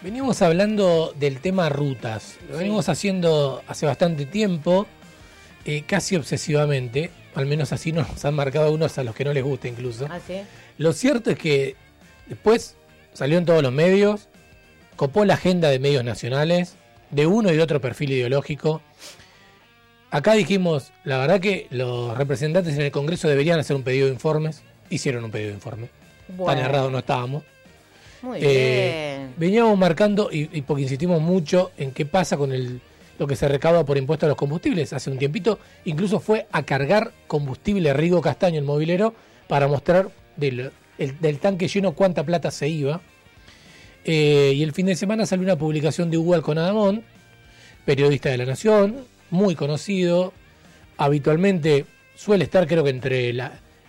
Venimos hablando del tema rutas. Lo venimos haciendo hace bastante tiempo, casi obsesivamente. Al menos así nos han marcado unos a los que no les gusta incluso. ¿Ah, sí? Lo cierto es que después salió en todos los medios, copó la agenda de medios nacionales, de uno y de otro perfil ideológico. Acá dijimos, la verdad que los representantes en el Congreso deberían hacer un pedido de informes. Hicieron un pedido de informe. Bueno. Tan errados no estábamos. Muy bien. Veníamos marcando, y porque insistimos mucho en qué pasa con lo que se recauda por impuestos a los combustibles. Hace un tiempito incluso fue a cargar combustible Rigo Castaño, el movilero, para mostrar del tanque lleno cuánta plata se iba. Y el fin de semana salió una publicación de Hugo Alconadamón, periodista de La Nación, muy conocido. Habitualmente suele estar, creo que en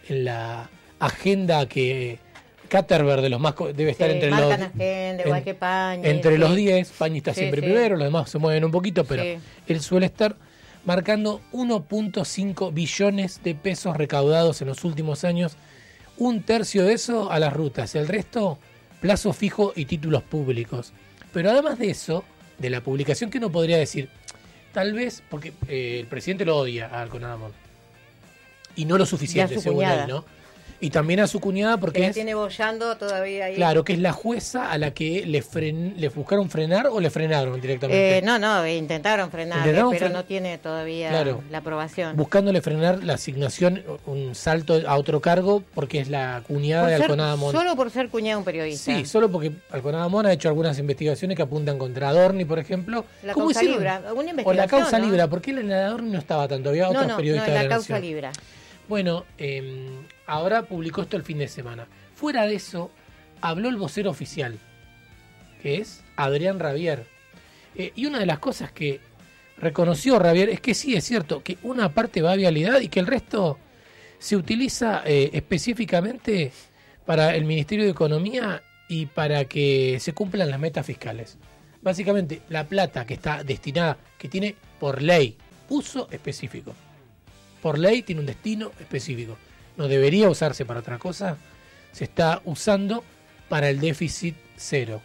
la agenda que Caterberg de los más debe estar entre los agenda, igual que Pañi, entre los 10. Pañi está siempre primero, los demás se mueven un poquito, pero Sí. él suele estar marcando 1.5 billones de pesos recaudados en los últimos años. Un tercio de eso a las rutas, el resto plazo fijo y títulos públicos. Pero además de eso, de la publicación, que uno podría decir, tal vez porque el presidente lo odia a Alconadamón, y no lo suficiente, según él, ¿no? Y también a su cuñada, porque que tiene bollando todavía ahí. Claro, que es la jueza a la que le buscaron frenar o le frenaron directamente. No, intentaron frenar, pero no tiene todavía la aprobación. Buscándole frenar la asignación, un salto a otro cargo, porque es la cuñada de Alconadamón. Solo por ser cuñada de un periodista. Sí, solo porque Alconadamón ha hecho algunas investigaciones que apuntan contra Adorni, por ejemplo. La causa Libra, alguna investigación. O la causa Libra, porque en la Adorni no estaba tanto, había otros periodistas de la causa Nación. Libra. Bueno, ahora publicó esto el fin de semana. Fuera de eso, habló el vocero oficial, que es Adrián Rabier. Y una de las cosas que reconoció Rabier es que sí, es cierto, que una parte va a vialidad y que el resto se utiliza específicamente para el Ministerio de Economía y para que se cumplan las metas fiscales. Básicamente, la plata que está destinada, que tiene por ley uso específico. Por ley tiene un destino específico. No debería usarse para otra cosa. Se está usando para el déficit cero.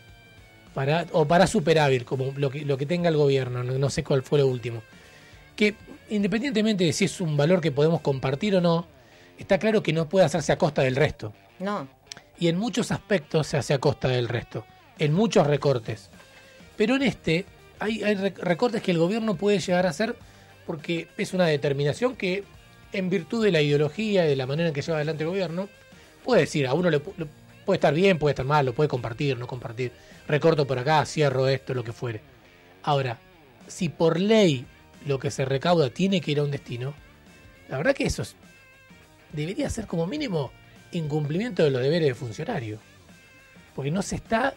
O para superávit, como lo que tenga el gobierno. No sé cuál fue lo último. Que independientemente de si es un valor que podemos compartir o no, está claro que no puede hacerse a costa del resto. No. Y en muchos aspectos se hace a costa del resto. En muchos recortes. Pero en hay recortes que el gobierno puede llegar a hacer porque es una determinación que, en virtud de la ideología y de la manera en que lleva adelante el gobierno, puede decir, a uno le puede estar bien, puede estar mal, lo puede compartir, no compartir, recorto por acá, cierro esto, lo que fuere. Ahora, si por ley lo que se recauda tiene que ir a un destino, la verdad que eso debería ser como mínimo incumplimiento de los deberes de funcionario. Porque no se está...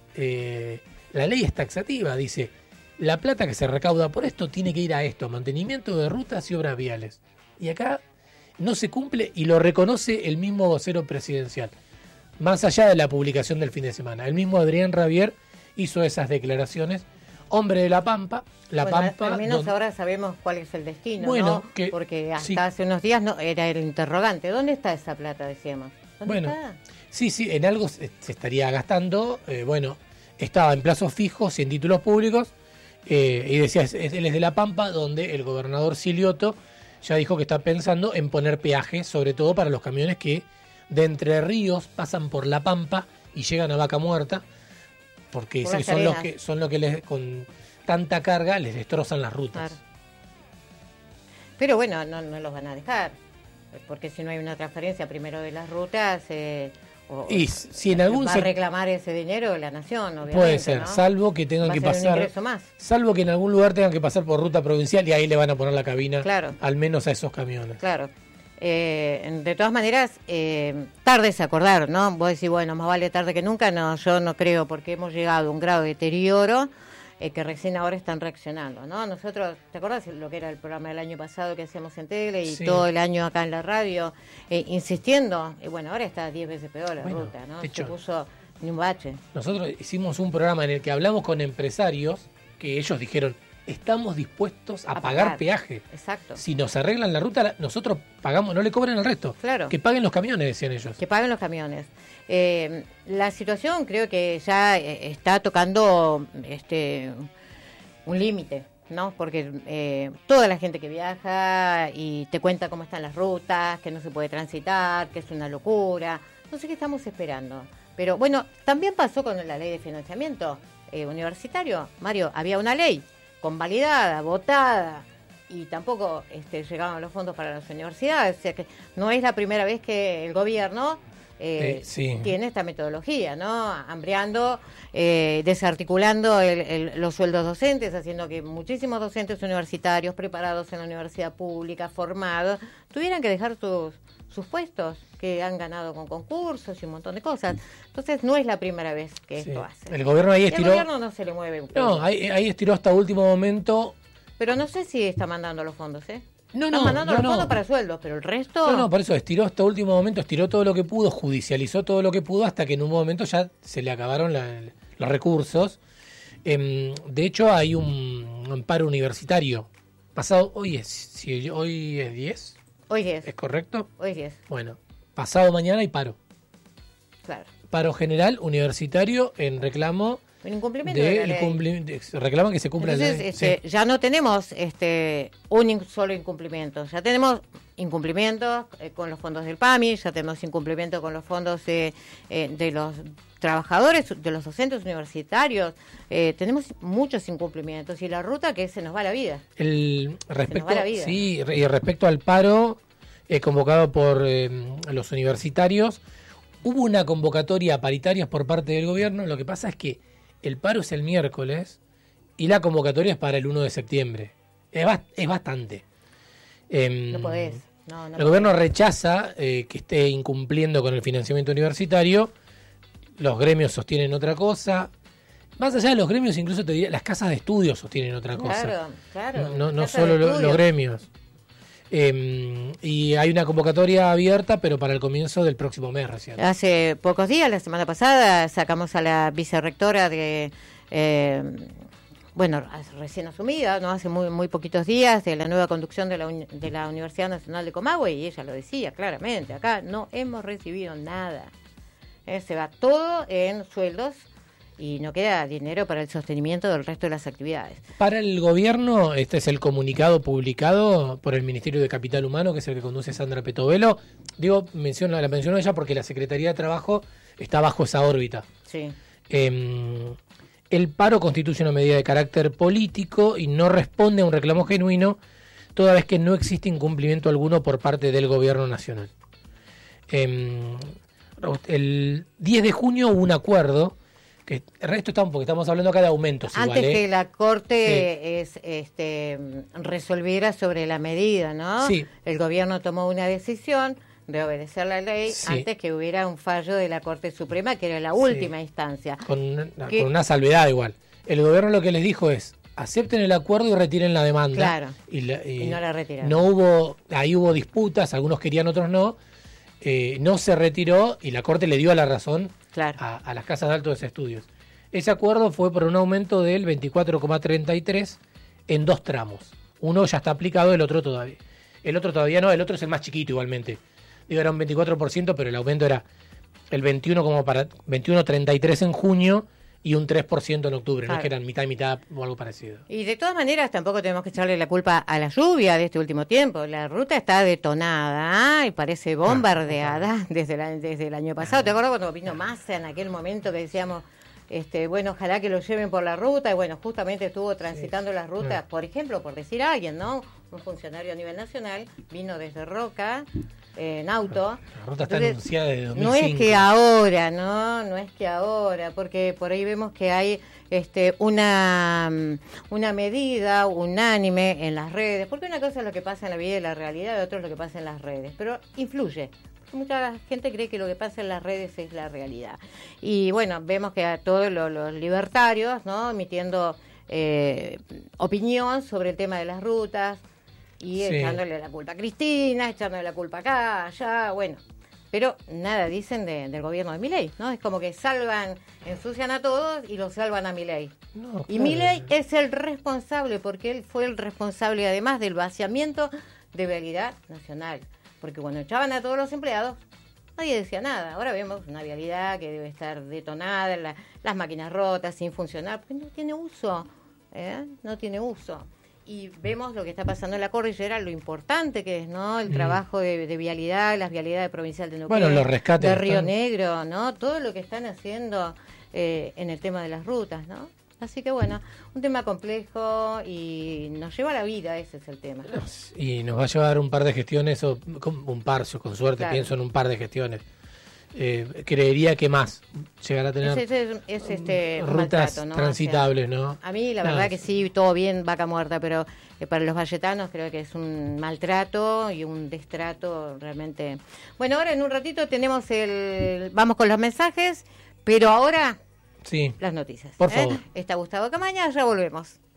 la ley es taxativa, dice... La plata que se recauda por esto tiene que ir a esto, mantenimiento de rutas y obras viales. Y acá no se cumple y lo reconoce el mismo vocero presidencial. Más allá de la publicación del fin de semana. El mismo Adrián Rabier hizo esas declaraciones. Hombre de La Pampa. Al menos ahora sabemos cuál es el destino, ¿no? Porque hasta hace unos días era el interrogante. ¿Dónde está esa plata, decíamos? ¿Dónde está? Sí, en algo se estaría gastando. Estaba en plazos fijos y en títulos públicos. Y decía, él es de La Pampa, donde el gobernador Silioto ya dijo que está pensando en poner peajes, sobre todo para los camiones que de Entre Ríos pasan por La Pampa y llegan a Vaca Muerta, porque son los que les, con tanta carga les destrozan las rutas. Claro. Pero bueno, no los van a dejar, porque si no hay una transferencia primero de las rutas... y si en algún va a reclamar ese dinero la nación, obviamente. Puede ser, ¿no? salvo que tengan que pasar. Un ingreso más. Salvo que en algún lugar tengan que pasar por ruta provincial y ahí le van a poner la cabina, al menos a esos camiones. Claro. De todas maneras, tarde se acordaron, ¿no? Vos decís, bueno, más vale tarde que nunca. No, yo no creo, porque hemos llegado a un grado de deterioro que recién ahora están reaccionando, ¿no? Nosotros, ¿te acordás lo que era el programa del año pasado que hacíamos en tele y todo el año acá en la radio, insistiendo? Y bueno, ahora está 10 veces peor la ruta, ¿no? Se puso ni un bache. Nosotros hicimos un programa en el que hablamos con empresarios que ellos dijeron, estamos dispuestos a pagar peaje. Exacto. Si nos arreglan la ruta, nosotros pagamos, no le cobran el resto. Claro. Que paguen los camiones, decían ellos. Que paguen los camiones. La situación creo que ya está tocando un límite, ¿no? Porque toda la gente que viaja y te cuenta cómo están las rutas, que no se puede transitar, que es una locura. No sé qué estamos esperando. Pero bueno, también pasó con la ley de financiamiento universitario. Mario, había una ley convalidada, votada, y tampoco llegaban los fondos para las universidades. O sea que no es la primera vez que el gobierno tiene esta metodología, ¿no? Ampliando, desarticulando los sueldos docentes, haciendo que muchísimos docentes universitarios preparados en la universidad pública, formados, tuvieran que dejar sus puestos que han ganado con concursos y un montón de cosas. Entonces no es la primera vez que esto hace. El gobierno ahí estiró. El gobierno no se le mueve un poco. No, ahí estiró hasta último momento. Pero no sé si está mandando los fondos, ¿eh? Están mandando los fondos para sueldos, pero el resto... No, por eso estiró hasta último momento, estiró todo lo que pudo, judicializó todo lo que pudo, hasta que en un momento ya se le acabaron los recursos. De hecho, hay un amparo universitario. Pasado, hoy es 10. Hoy 10. ¿Es correcto? Hoy 10. Bueno, pasado mañana hay paro. Claro. Paro general universitario en reclamo... Un incumplimiento de la ley. Reclaman que se cumpla la ley. Sí. Ya no tenemos un solo incumplimiento. Ya tenemos incumplimientos con los fondos del PAMI, ya tenemos incumplimiento con los fondos de los trabajadores, de los docentes universitarios. Tenemos muchos incumplimientos y la ruta que se nos va la vida. Respecto al paro convocado por los universitarios, hubo una convocatoria a paritarias por parte del gobierno. Lo que pasa es que el paro es el miércoles y la convocatoria es para el 1 de septiembre. Es bastante. No podés. El gobierno rechaza que esté incumpliendo con el financiamiento universitario. Los gremios sostienen otra cosa. Más allá de los gremios, incluso te diría, las casas de estudios sostienen otra cosa. Claro. No solo los gremios. Y hay una convocatoria abierta, pero para el comienzo del próximo mes recién. Hace pocos días, la semana pasada, sacamos a la vicerrectora de... recién asumida, no hace muy poquitos días, de la nueva conducción de la Universidad Nacional de Comahue, y ella lo decía claramente, acá no hemos recibido nada. Se va todo en sueldos y no queda dinero para el sostenimiento del resto de las actividades. Para el gobierno, este es el comunicado publicado por el Ministerio de Capital Humano, que es el que conduce Sandra Petovelo. Digo, la menciono ella porque la Secretaría de Trabajo está bajo esa órbita. Sí. El paro constituye una medida de carácter político y no responde a un reclamo genuino, toda vez que no existe incumplimiento alguno por parte del gobierno nacional. El 10 de junio hubo un acuerdo, que el resto porque estamos hablando acá de aumentos. Antes que la Corte resolviera sobre la medida, ¿no? Sí. El gobierno tomó una decisión de obedecer la ley antes que hubiera un fallo de la Corte Suprema, que era la última instancia. Con una salvedad igual. El gobierno lo que les dijo es: acepten el acuerdo y retiren la demanda. Claro. Y no la retiraron. Ahí hubo disputas, algunos querían, otros no. No se retiró y la Corte le dio la razón a las casas de altos estudios. Ese acuerdo fue por un aumento del 24,33 en 2 tramos. Uno ya está aplicado, el otro todavía. El otro todavía no, el otro es el más chiquito igualmente. Digo, era un 24%, pero el aumento era el 21,33 en junio y un 3% en octubre, no es que eran mitad y mitad o algo parecido. Y de todas maneras tampoco tenemos que echarle la culpa a la lluvia de este último tiempo. La ruta está detonada y parece bombardeada desde el año pasado. ¿Te acuerdas cuando vino Massa en aquel momento que decíamos, ojalá que lo lleven por la ruta? Y bueno, justamente estuvo transitando las rutas, por ejemplo, por decir a alguien, ¿no? Un funcionario a nivel nacional vino desde Roca en auto. La ruta está anunciada desde 2005. No es que ahora, porque por ahí vemos que hay una medida unánime en las redes, porque una cosa es lo que pasa en la vida y la realidad, y otra es lo que pasa en las redes, pero influye. Mucha gente cree que lo que pasa en las redes es la realidad. Y bueno, vemos que a todos los libertarios, ¿no?, emitiendo opinión sobre el tema de las rutas, y echándole la culpa a Cristina, echándole la culpa acá, allá, bueno. pero nada dicen del gobierno de Milei, ¿no? Es como que ensucian a todos y lo salvan a Milei. No, Y claro. Milei es el responsable, porque él fue el responsable además del vaciamiento de Vialidad Nacional. Porque cuando echaban a todos los empleados, nadie decía nada. Ahora vemos una vialidad que debe estar detonada, las máquinas rotas, sin funcionar, porque no tiene uso, no tiene uso. Y vemos lo que está pasando en la cordillera, lo importante que es, ¿no? El trabajo de vialidad, las vialidades provincial de Neuquén, Bueno, los rescates de Río están... Negro, ¿no? Todo lo que están haciendo en el tema de las rutas, ¿no? Así que bueno, un tema complejo y nos lleva a la vida, ese es el tema. Y nos va a llevar un par de gestiones, o con suerte Claro. pienso en un par de gestiones. Creería que más llegará a tener Es un rutas maltrato, ¿no? transitables, O sea, ¿no? a mí la Nada, verdad que sí, todo bien, vaca muerta, pero para los valletanos creo que es un maltrato y un destrato realmente. Bueno, ahora en un ratito vamos con los mensajes, pero ahora Sí, las noticias. Por favor. Está Gustavo Camaña, ya volvemos.